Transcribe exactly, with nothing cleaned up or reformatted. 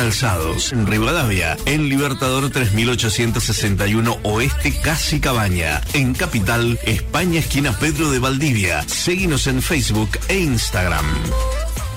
Calzados, en Rivadavia, en Libertador tres mil ochocientos sesenta y uno Oeste, Casi Cabaña. En Capital, España, esquina Pedro de Valdivia. Seguinos en Facebook e Instagram.